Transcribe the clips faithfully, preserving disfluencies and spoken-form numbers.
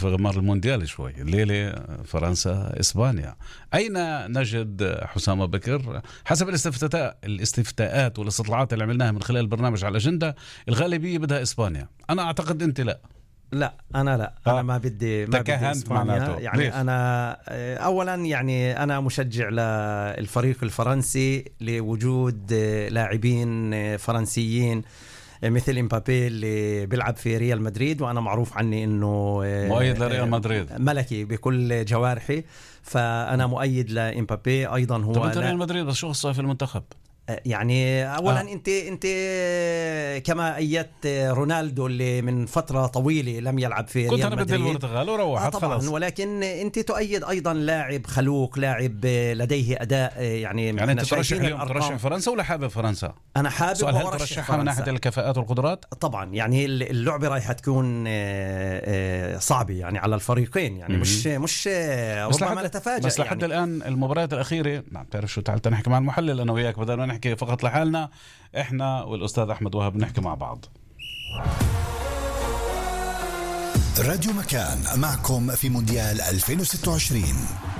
في غمار المونديال شوي. الليلة فرنسا إسبانيا. أين نجد حسام بكر؟ حسب الاستفتاء الاستفتاءات والاستطلاعات اللي عملناها من خلال البرنامج على الأجندة، الغالبية بدها إسبانيا. أنا أعتقد أنت لا. لا أنا لا أنا ما بدي ما بدي إسبانيا. يعني ليش؟ أنا أولا يعني أنا مشجع للفريق الفرنسي لوجود لاعبين فرنسيين مثل إمبابي اللي بيلعب في ريال مدريد، وأنا معروف عني إنه مؤيد لريال مدريد، ملكي بكل جوارحي، فأنا مؤيد لإمبابي أيضا. هو طب أنت ريال مدريد بس شو خصه في المنتخب؟ يعني اولا آه. انت انت كما ايدت رونالدو اللي من فتره طويله لم يلعب في ريال مدريد، كنت انا بدي البرتغال وروحت آه طبعا خلاص. ولكن انت تؤيد ايضا لاعب خلوق، لاعب لديه اداء. يعني يعني انت ترشح اليوم ترشح فرنسا ولا حابب فرنسا؟ انا حابب سؤال، هل ترشحها من ناحيه الكفاءات والقدرات؟ طبعا يعني اللعبه رايحه تكون صعبه يعني على الفريقين، يعني مش مش ربما نتفاجئ. بس لحد يعني الان المباريات الاخيره نعم تعرف شو، تعال نحكي مع المحلل انا وياك بدل ما نحكي فقط لحالنا، احنا والاستاذ احمد وهب نحكي مع بعض. راديو مكان معكم في مونديال ألفين وستة وعشرين.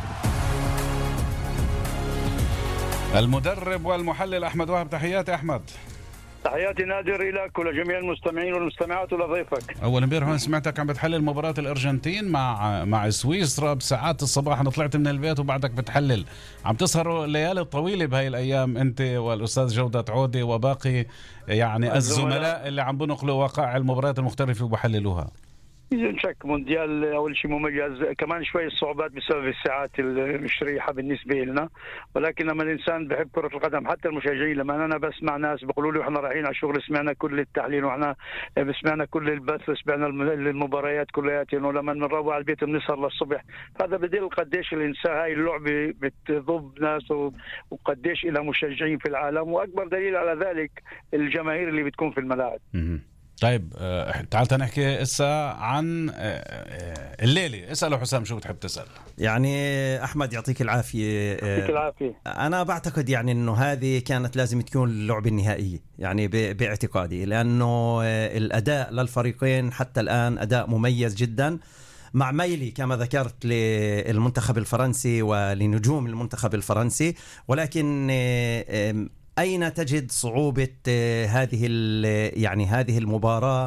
المدرب والمحلل احمد وهب، تحياتي احمد. تحياتي نادر لك ولجميع المستمعين والمستمعات ولضيفك. اول امبارح انا سمعتك عم بتحلل مباراه الارجنتين مع مع سويسرا بساعات الصباح، انا طلعت من البيت وبعدك بتحلل. عم تسهروا الليالي الطويله بهاي الايام انت والاستاذ جودة عودي وباقي يعني الزملاء اللي عم بنقلوا وقائع المباريات المختلفه وبحللوها. بدون شك مونديال أول شيء مميز، كمان شوي الصعوبات بسبب الساعات المشريحة بالنسبة لنا، ولكن لما الإنسان بحب كرة القدم حتى المشجعين، لما أنا بسمع ناس بيقولوا لي وإحنا رايحين على الشغل سمعنا كل التحليل وإحنا سمعنا كل البث، سمعنا المباريات كلها، إنه لما نروح على البيت بنسهر للصبح، هذا بدل قديش الإنسان هاي اللعبة بتضب ناس وقديش إلها مشجعين في العالم، وأكبر دليل على ذلك الجماهير اللي بتكون في الملاعب. طيب آه، تعال نحكي إسا عن آه، الليلة. اسأله حسام شو بتحب تسأل. يعني أحمد يعطيك العافية. يعطيك العافية. أنا بعتقد يعني أنه هذه كانت لازم تكون اللعبة النهائية يعني باعتقادي، لأنه الأداء للفريقين حتى الآن أداء مميز جدا، مع ميلي كما ذكرت للمنتخب الفرنسي ولنجوم المنتخب الفرنسي، ولكن أين تجد صعوبة هذه يعني هذه المباراة؟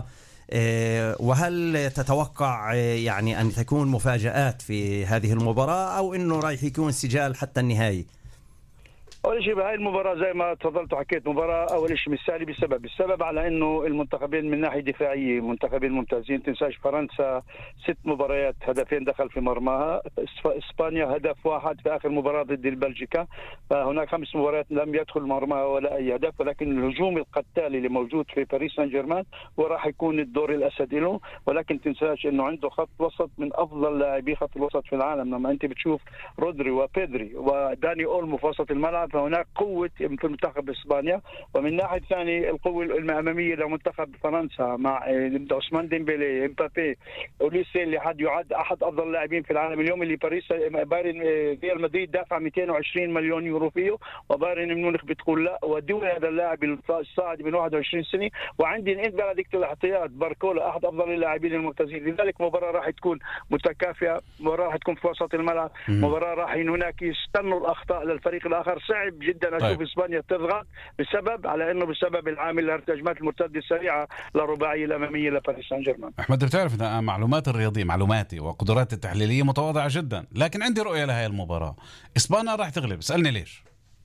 وهل تتوقع يعني أن تكون مفاجآت في هذه المباراة أو إنه رايح يكون سجال حتى النهائي؟ أول شيء بهاي المباراة زي ما تفضلت وحكيت، مباراة أول شيء مثالي بسبب السبب على إنه المنتخبين من ناحية دفاعية منتخبين ممتازين. تنساش فرنسا ست مباريات هدفين دخل في مرماها، إسبانيا هدف واحد في آخر مباراة ضد البلجيكا، فهناك خمس مباريات لم يدخل مرماها ولا أي هدف، ولكن الهجوم القتالي اللي موجود في باريس سان جيرمان وراح يكون الدور الأسد له. ولكن تنساش إنه عنده خط وسط من أفضل لاعبي خط الوسط في العالم، لما أنت بتشوف رودري وبيدري وداني أولمو في وسط الملعب، فهناك قوة في منتخب إسبانيا. ومن ناحية ثانية القوة الأمامية لمنتخب فرنسا مع عثمان ديمبélé، إمبابي، أوليسي اللي حد يعد أحد أفضل اللاعبين في العالم اليوم، اللي باريس بايرن ريال مدريد دافع مئتين وعشرين مليون يورو فيه، وبايرن ميونخ بتقول لا ودوا هذا اللاعب الصاعد من واحد وعشرين سنة. وعندي انت بقى دكتور الاحتياط باركولا أحد أفضل اللاعبين الممتازين. لذلك مباراة راح تكون متكافئة، مباراة راح تكون في وسط الملعب، مباراة راح هناك يستنوا الأخطاء للفريق الآخر. صعب جدا اشوف طيب. اسبانيا تضغط بسبب على انه بسبب العامل الارتجاجات المرتده السريعه للرباعيه الاماميه لباريس سان جيرمان. احمد بتعرف ان معلومات الرياضيه معلوماتي وقدراتي التحليليه متواضعه جدا، لكن عندي رؤيه لهي المباراه. اسبانيا راح تغلب. اسالني ليش.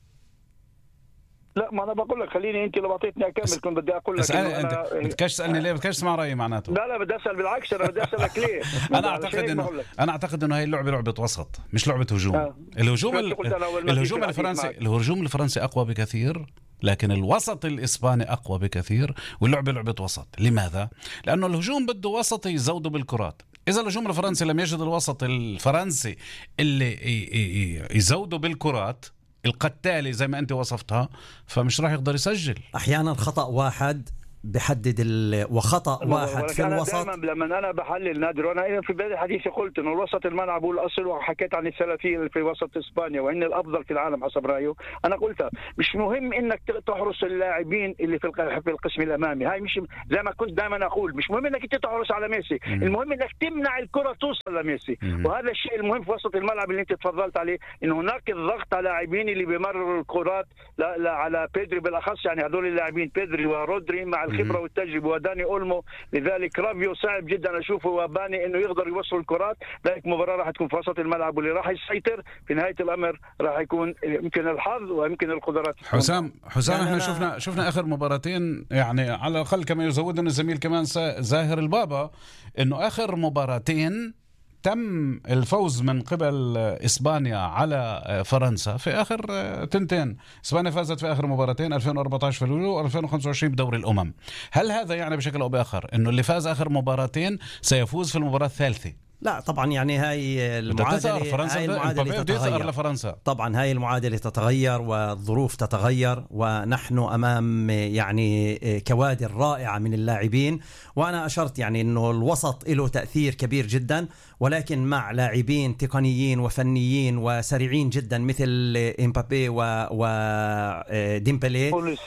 لا ما انا بقول لك خليني، انت لو اعطيتني اكمل كنت بدي اقول لك انت بدكش تسالني ليه، بدكش تسمع رايي معناته. لا لا بدي اسال بالعكس، انا بدي اسالك ليه. انا اعتقد انه انا اعتقد انه هي اللعبه لعبه وسط مش لعبه هجوم. آه. الهجوم ال... الهجوم الفرنسي الهجوم الفرنسي اقوى بكثير، لكن الوسط الاسباني اقوى بكثير، واللعبه لعبه وسط. لماذا؟ لانه الهجوم بده وسط يزودوا بالكرات. إذا الهجوم الفرنسي لم يجد الوسط الفرنسي اللي يزودوا بالكرات القتالي زي ما أنت وصفتها، فمش راح يقدر يسجل. أحيانا خطأ واحد بحدد ال... وخطأ واحد في الوسط. لما أنا بحلل نادر، وأنا في بداية حديثي قلت إنه الوسط الملعب هو الأصل، وحكيت عن الثلاثية في وسط إسبانيا وإن الأفضل في العالم حسب رأيه. أنا قلتها مش مهم إنك تحرس اللاعبين اللي في في القسم الأمامي، هاي مش زي ما كنت دائما أقول، مش مهم إنك أنت تحرس على ميسي، المهم إنك تمنع الكرة توصل لميسي. وهذا الشيء المهم في وسط الملعب اللي أنت تفضلت عليه، إنه هناك الضغط على لاعبين اللي بيمرروا الكرات لا لا على بيدري بالأخص، يعني هذول اللاعبين بيدري ورودري مع الخبرة والتجربة وداني أولمو. لذلك رافيو صعب جدا أشوفه وباني إنه يقدر يوصل الكرات. ذلك مباراة راح تكون في وسط الملعب، واللي راح يسيطر في نهاية الأمر راح يكون يمكن الحظ ويمكن القدرات. حسام حسام احنا شفنا شفنا آخر مباراتين، يعني على الأقل كما يزودنا الزميل كمان زاهر البابا، إنه آخر مباراتين تم الفوز من قبل إسبانيا على فرنسا في آخر تنتين. إسبانيا فازت في آخر مباراتين ألفين وأربعة عشر في اليورو وألفين وخمسة وعشرين بدوري الأمم. هل هذا يعني بشكل أو بآخر إنه اللي فاز آخر مباراتين سيفوز في المباراة الثالثة؟ لا طبعا، يعني هاي المعادلة هاي المعادلة تتغير لفرنسا. طبعا هاي المعادلة تتغير والظروف تتغير، ونحن أمام يعني كوادر رائعة من اللاعبين. وأنا أشرت يعني إنه الوسط له تأثير كبير جدا، ولكن مع لاعبين تقنيين وفنيين وسريعين جدا مثل إمبابي وديمبلي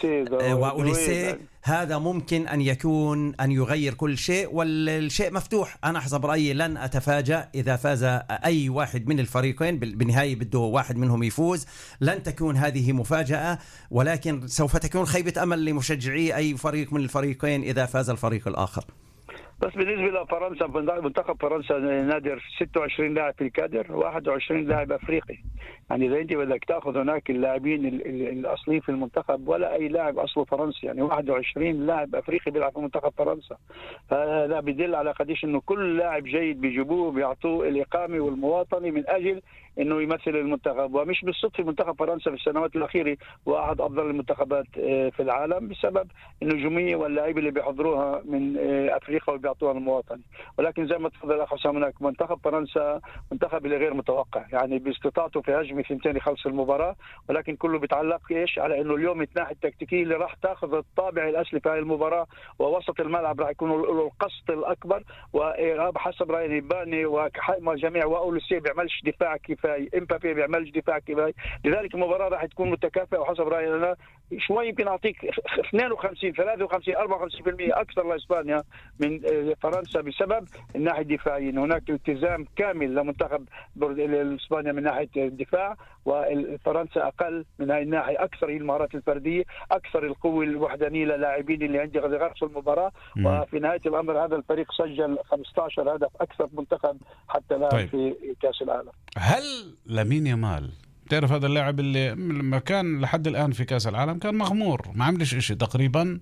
وأوليسي، هذا ممكن أن يكون أن يغير كل شيء، والشيء مفتوح. أنا حسب رأيي لن أتفاجأ إذا فاز أي واحد من الفريقين، بالنهاية بده واحد منهم يفوز. لن تكون هذه مفاجأة، ولكن سوف تكون خيبة أمل لمشجعي أي فريق من الفريقين إذا فاز الفريق الآخر. بس بالنسبة لفرنسا، منتخب فرنسا نادر ستة وعشرين لاعب في الكادر، واحد وعشرين لاعب أفريقي. يعني إذا أنت بدك تأخذ هناك اللاعبين الأصليين في المنتخب ولا أي لاعب أصله فرنسي، يعني واحد وعشرين لاعب أفريقي بيلعب في منتخب فرنسا. هذا بيدل على قديش إنه كل لاعب جيد بيجيبوه بيعطوه الإقامة والمواطنة من أجل إنه يمثل المنتخب. ومش بالصدفة منتخب فرنسا في السنوات الأخيرة واحد أفضل المنتخبات في العالم بسبب النجومية واللاعب اللي بيحضروها من أفريقيا وبيعطوها المواطنة. ولكن زي ما تفضل أخ حسام، هناك منتخب فرنسا منتخب اللي غير متوقع، يعني باستطاعته في هجمة ثنتين يخلص المباراة، ولكن كله بيتعلق إيش على إنه اليوم الناحية التكتيكية اللي راح تأخذ الطابع الأصلي في هذه المباراة، ووسط الملعب راح يكون القسط الأكبر. وحسب رأيي باني وجميع وأوليسي بيعملش دفاع كفاية، إمبابي بيعملش دفاع كفاية. لذلك المباراة راح تكون متكافئة، وحسب رأيي أنا شوي يمكن أعطيك اثنين وخمسين ثلاثة وخمسين أربعة وخمسين بالمئة أكثر لإسبانيا من فرنسا بسبب الناحية الدفاعية. هناك التزام كامل لمنتخب إسبانيا من ناحية الدفاع، والفرنسا أقل من هاي الناحية، أكثر هي المهارات الفردية، أكثر القوة الوحدانية للاعبين اللي عندي قد يغرسوا المباراة. وفي نهاية الأمر هذا الفريق سجل خمسة عشر هدف، أكثر منتخب حتى الآن طيب. في كأس العالم. هل لامين يامال، تعرف هذا اللاعب اللي لما كان لحد الآن في كأس العالم كان مغمور، ما عملش إشي تقريبا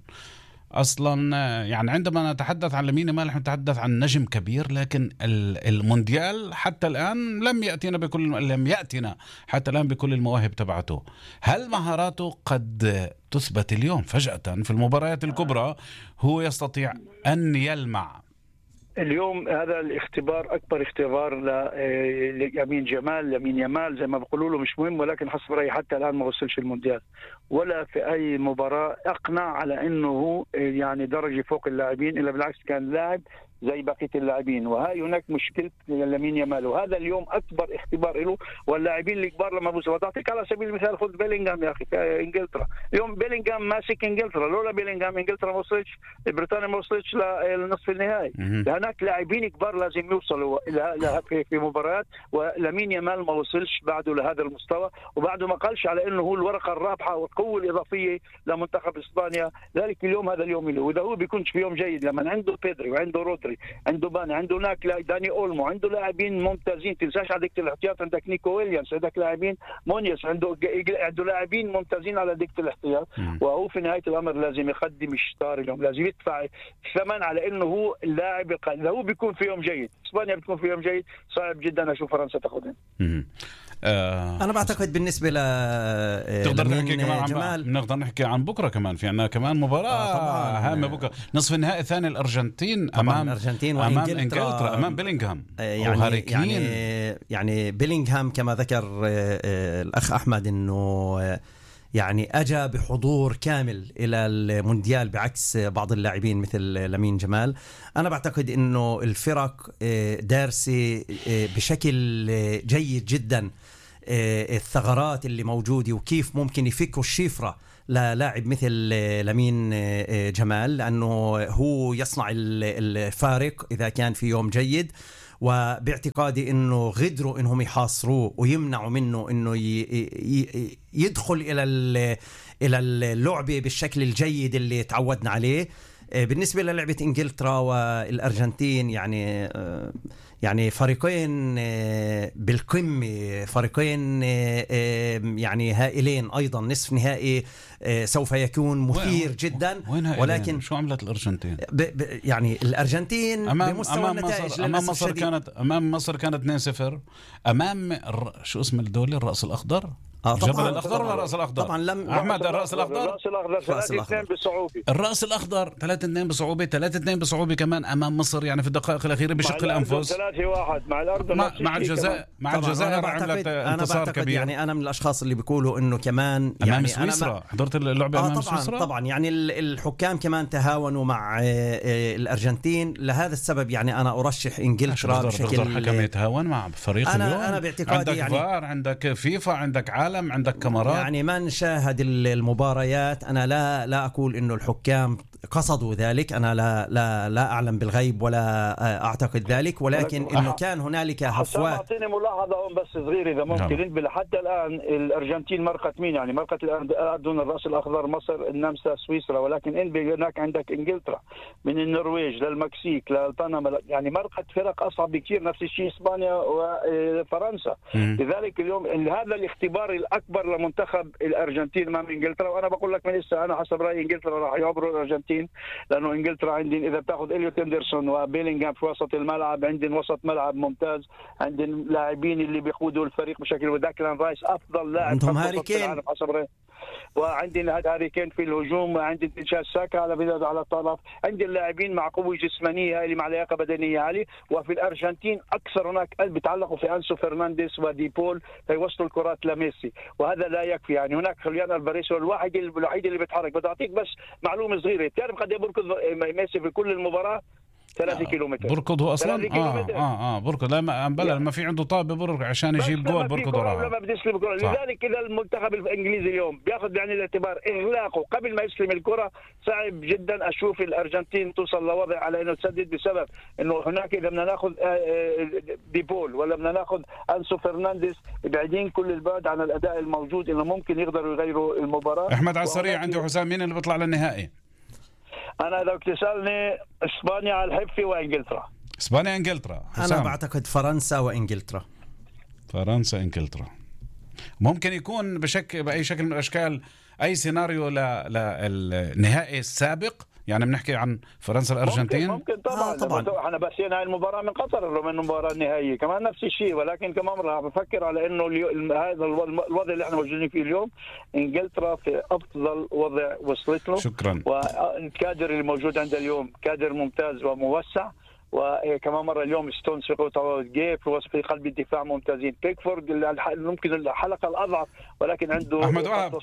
أصلا. يعني عندما نتحدث عن لامين يامال نتحدث عن نجم كبير، لكن المونديال حتى الآن لم يأتينا بكل لم يأتينا حتى الآن بكل المواهب تبعته. هل مهاراته قد تثبت اليوم فجأة في المباريات الكبرى هو يستطيع أن يلمع؟ اليوم هذا الاختبار أكبر اختبار ليمين جمال لامين يامال زي ما بيقولوا له، مش مهم، ولكن حسب رأيي حتى الآن ما وصلش المونديال ولا في أي مباراة أقنع على أنه هو يعني درجة فوق اللاعبين، إلا بالعكس كان لاعب زي بقية اللاعبين. وهاي هناك مشكلة لامين يامال، وهذا اليوم أكبر اختبار له. واللاعبين الكبار لما بوصلوا، تعطيك على سبيل المثال خذ بيلينغهام يا أخي في إنجلترا، اليوم بيلينغهام ماسك إنجلترا، لولا بيلينغهام إنجلترا ما وصلتش، بريطانيا ما وصلتش للنصف النهائي. هناك لاعبين كبار لازم يوصلوا في في مباريات، ولامين يامال ما وصلش بعده لهذا المستوى، وبعده ما قالش على إنه هو الورقة الرابحة والقوة الإضافية لمنتخب إسبانيا. ذلك اليوم هذا اليوم له، وإذا هو بيكونش في يوم جيد لما عنده بيدري وعنده رودري، عنده باني، عنده هناك داني أولمو، عنده لاعبين ممتازين، تنساش على دكة الاحتياط عندك نيكو ويليامز، عندك لاعبين مونيس، عنده عنده لاعبين ممتازين على دكة الاحتياط. وهو في نهاية الأمر لازم يقدم الشطار اليوم، لازم يدفع ثمن على إنه هو اللاعب. إذا هو بيكون في يوم جيد، إسبانيا بتكون في يوم جيد، صعب جدا أشوف فرنسا تأخذها. آه أنا بعتقد بالنسبة ل تقدر نحكي كمان عن نقدر نحكي عن بكرة كمان، في عنا كمان مباراة آه هامة بكرة، نصف النهائي الثاني الأرجنتين أمام الأرجنتين أمام إنجلترا أمام بيلينغهام يعني وهاري كين. يعني يعني بيلينغهام كما ذكر الأخ أحمد إنه يعني أجا بحضور كامل إلى المونديال بعكس بعض اللاعبين مثل لامين جمال. أنا بعتقد أنه الفرق دارسة بشكل جيد جدا الثغرات اللي موجودة وكيف ممكن يفكوا الشفرة للاعب مثل لامين جمال، لأنه هو يصنع الفارق إذا كان في يوم جيد. وباعتقادي انه غدروا انهم يحاصروه ويمنعوا منه انه يدخل الى الى اللعبه بالشكل الجيد اللي تعودنا عليه. بالنسبه للعبه انجلترا والارجنتين، يعني يعني فريقين بالقمه، فريقين يعني هائلين ايضا. نصف نهائي سوف يكون مثير جدا، ولكن شو عملت الارجنتين؟ ب ب يعني الارجنتين أمام بمستوى أمام النتائج مصر امام مصر شديد. كانت امام مصر كانت اثنين صفر امام شو اسم الدولة الرأس الاخضر. آه جبل الأخضر ولا الرأس الأخضر؟ طبعا لم أحمد الرأس الأخضر. الرأس الأخضر ثلاثة اثنين بصعوبة. الرأس الأخضر ثلاثة اثنين بصعوبة، ثلاثة اثنين بصعوبة كمان أمام مصر، يعني في الدقائق الأخيرة بشق الأنفس. ثلاثة واحد مع الأردن مع, مع الجزائر مع الجزائر عملت انتصار كبير. يعني أنا من الأشخاص اللي بيقولوا إنه كمان يعني أمام سويسرا ما... حضرت اللعبة آه أمام طبعا سويسرا. طبعا يعني الحكام كمان تهاونوا مع الأرجنتين. لهذا السبب يعني أنا أرشح إنجلترا بشكل. حكم يتهاون مع فريق أنا اليوم. أنا باعتقادي عندك يعني فار، عندك فيفا، عندك عالم، عندك كاميرات. يعني من شاهد المباريات أنا لا لا أقول إنه الحكام قصدوا ذلك، أنا لا لا لا أعلم بالغيب ولا أعتقد ذلك، ولكن إنه كان هنالك هفوات. أعطيني ملاحظة بس صغيرة إذا ممكن. حتى الآن الأرجنتين مرقت مين؟ يعني مرقت الأردن، الرأس الأخضر، مصر، النمسا، سويسرا، ولكن إن هناك عندك إنجلترا من النرويج للمكسيك للبنما، يعني مرقت فرق أصعب بكثير. نفس الشيء إسبانيا وفرنسا. لذلك اليوم هذا الاختبار الأكبر لمنتخب الأرجنتين أمام إنجلترا. وأنا بقول لك من لسه أنا حسب رأيي إنجلترا راح يعبروا الأرجنتين، لأنه إنجلترا عندي إذا بتأخذ إليوت هندرسون وبيلينغهام في وسط الملعب، عندن وسط ملعب ممتاز، عندن لاعبين اللي بيقودوا الفريق بشكل، وداكلان رايس أفضل لاعب عندهم هاري كين حسب رأيي، وعندنا هاري كين في الهجوم، عندنا تشاز ساكا على بداية على الطرف، عندنا اللاعبين مع قوة جسمانية اللي مع لياقة بدنية عالية. وفي الأرجنتين أكثر هناك بيتعلقوا في أنسو فرنانديز وديبول فيوصلوا الكرات لميسي، وهذا لا يكفي. يعني هناك خليان الباريس هو الواحد الوحيد اللي بيتحرك. بدي أعطيك بس معلومة صغيرة، تعرف قد يركض ميسي في كل المباراة؟ ثلاثة كيلومتر. بركض هو اصلا اه اه اه بركض لا بلا ما في عنده طابه بركض عشان يجيب جول، بركض وراها لما بده يستلم الكره. لذلك اذا المنتخب الانجليزي اليوم بياخذ بعين الاعتبار اغلاقه قبل ما يستلم الكره، صعب جدا اشوف الارجنتين توصل لوضع على انه تسدد، بسبب انه هناك اذا بدنا ناخذ ديبول ولا بدنا ناخذ انسو فرنانديز بعيدين كل البعد عن الاداء الموجود، انه ممكن يقدروا يغيروا المباراه. احمد على السريع عندي حسام، مين اللي بيطلع للنهائي؟ انا اذا بتسالني اسبانيا على الحفه وانجلترا. اسبانيا انجلترا. انا بعتقد فرنسا وانجلترا. فرنسا انجلترا ممكن يكون بشكل باي شكل من الاشكال اي سيناريو للنهائي السابق. يعني بنحكي عن فرنسا الارجنتين ممكن, ممكن طبعا آه طبعا احنا بس هاي المباراه من قطر رغم انه المباراه النهائيه كمان نفس الشيء، ولكن كمان راح بفكر على انه هذا الوضع اللي احنا موجودين فيه اليوم انجلترا في افضل وضع وصلت له. شكرا. والكادر اللي موجود عندها اليوم كادر ممتاز وموسع، وكمان مرة اليوم ستونز في قوة جيب في قلب الدفاع ممتازين. بيكفورد ممكن الحلقة الأضعف ولكن عنده أحمد وهب.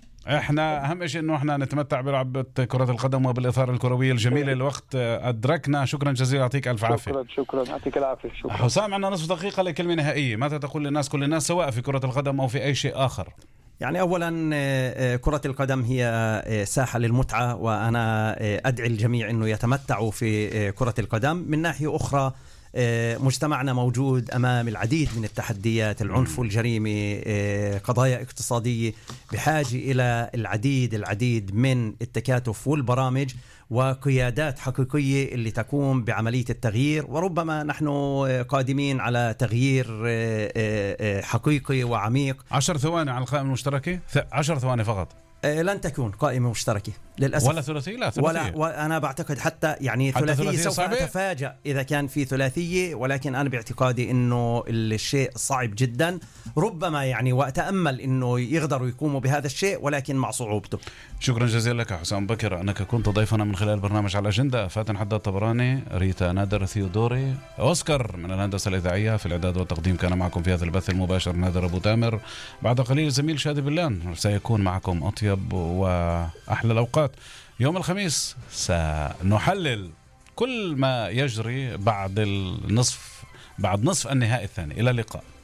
احنا أهم شيء إنه احنا نتمتع بلعبة كرة القدم وبالإثارة الكروية الجميلة. الوقت أدركنا. شكرا جزيلا، يعطيك ألف عافية. شكرا شكرا يعطيك العافية. شكرا حسام، عندنا نصف دقيقة لكلمة نهائية. ماذا تقول للناس كل الناس سواء في كرة القدم أو في أي شيء آخر؟ يعني أولا كرة القدم هي ساحة للمتعة، وأنا أدعي الجميع أنه يتمتعوا في كرة القدم. من ناحية أخرى مجتمعنا موجود أمام العديد من التحديات، العنف والجريمة، قضايا اقتصادية، بحاجة إلى العديد العديد من التكاتف والبرامج وقيادات حقيقية اللي تقوم بعملية التغيير. وربما نحن قادمين على تغيير حقيقي وعميق. عشر ثواني على القائمة المشتركة، عشر ثواني فقط. لن تكون قائمة مشتركة، للأسف. ولا ثلاثية لا ثلاثية. ولا وأنا بعتقد حتى يعني حتى ثلاثية ثلاثية سوف صعبة؟ أتفاجأ إذا كان في ثلاثية، ولكن أنا باعتقادي إنه الشيء صعب جدا، ربما يعني وأتأمل إنه يقدروا يقوموا بهذا الشيء ولكن مع صعوبته. شكرا جزيلا لك حسام بكر أنك كنت ضيفنا من خلال برنامج على الأجندة. فاتن حداد الطبراني، ريتا نادر ثيودوري، أوسكار من الهندسة الإذاعية، في الإعداد والتقديم كان معكم في هذا البث المباشر نادر أبو تامر. بعد قليل زميل شادي بلان سيكون معكم أطيب وأحلى الأوقات. يوم الخميس سنحلل كل ما يجري بعد النصف بعد نصف النهائي الثاني. إلى اللقاء.